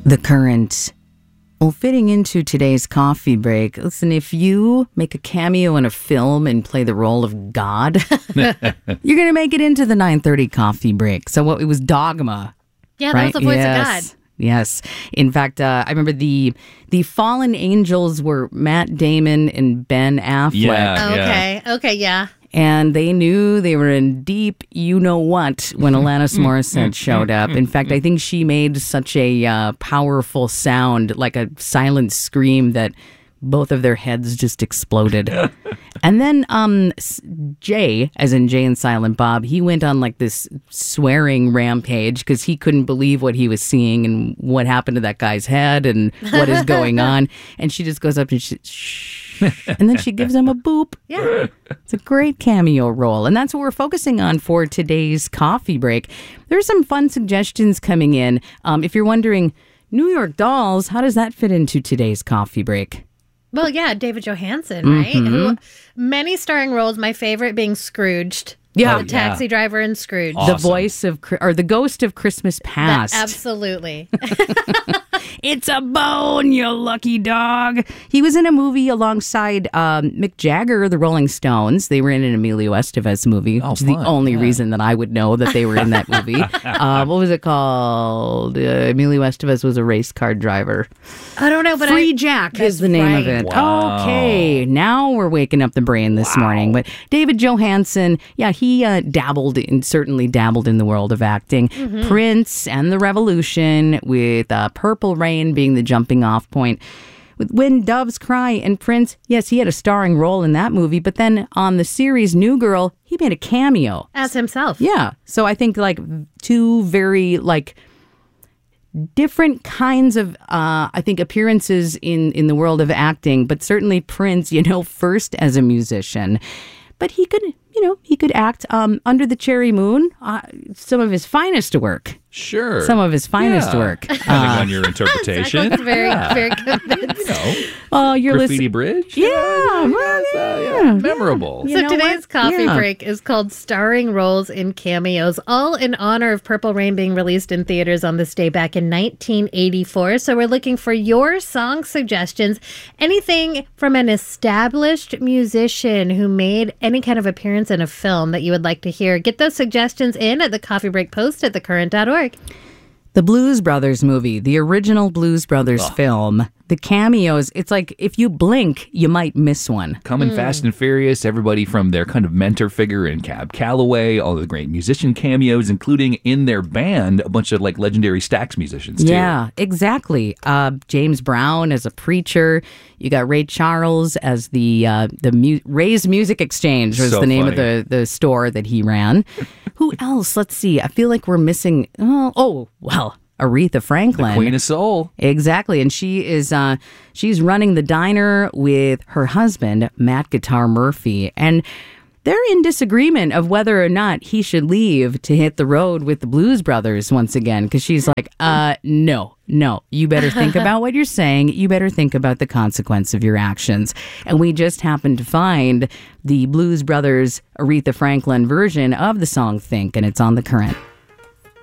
The Current. Well, fitting into today's coffee break, listen, if you make a cameo in a film and play the role of God, you're going to make it into the 9:30 coffee break. So it was Dogma. Yeah, right? that was the voice of God. Yes. In fact, I remember the fallen angels were Matt Damon and Ben Affleck. Yeah. Okay, yeah. And they knew they were in deep you-know-what when Alanis Morissette showed up. In fact, I think she made such a powerful sound, like a silent scream, that both of their heads just exploded. And then Jay, as in Jay and Silent Bob, he went on like this swearing rampage because he couldn't believe what he was seeing and what happened to that guy's head and what is going on. And she just goes up and shh. And then she gives him a boop. Yeah. It's a great cameo role. And that's what we're focusing on for today's coffee break. There's some fun suggestions coming in. If you're wondering, New York Dolls, how does that fit into today's coffee break? Well, yeah, David Johansen, right? Who, many starring roles, my favorite being Scrooged. Yeah. The taxi driver in Scrooge. The voice of, or the ghost of Christmas Past. Absolutely. It's a bone, you lucky dog. He was in a movie alongside Mick Jagger, the Rolling Stones. They were in an Emilio Estevez movie, which is the only reason that I would know that they were in that movie. What was it called? Emilio Estevez was a race car driver. I don't know, but Free Jack is the name of it. Wow. Okay, now we're waking up the brain this morning. But David Johansen, yeah, he certainly dabbled in the world of acting. Prince and the Revolution, with Purple Rain being the jumping off point. With When Doves Cry and Prince, yes, he had a starring role in that movie, but then on the series New Girl, he made a cameo. as himself. Yeah, so I think like two very different kinds of, I think, appearances in the world of acting, but certainly Prince, first as a musician. But he could act under the Cherry Moon, some of his finest work. Sure. Some of his finest work. Depending on your interpretation. That's very, very convincing. Oh, you're Graffiti Bridge? Yeah, Memorable. So today's coffee break is called Starring Roles in Cameos, all in honor of Purple Rain being released in theaters on this day back in 1984. So we're looking for your song suggestions, anything from an established musician who made any kind of appearance in a film that you would like to hear. Get those suggestions in at the Coffee Break Post at thecurrent.org. The Blues Brothers movie, the original Blues Brothers film, the cameos, it's like if you blink, you might miss one. Coming Fast and Furious, everybody from their kind of mentor figure in Cab Calloway, all the great musician cameos, including in their band, a bunch of legendary Stax musicians too. Yeah, exactly. James Brown as a preacher. You got Ray Charles as the Ray's Music Exchange was the name of the store that he ran. Who else? Let's see. I feel like we're missing. Aretha Franklin, The Queen of Soul. Exactly, and she is she's running the diner with her husband, Matt Guitar Murphy, and they're in disagreement of whether or not he should leave to hit the road with the Blues Brothers once again, because she's like, no, you better think about what you're saying. You better think about the consequence of your actions. And we just happened to find the Blues Brothers Aretha Franklin version of the song Think, and it's on The Current.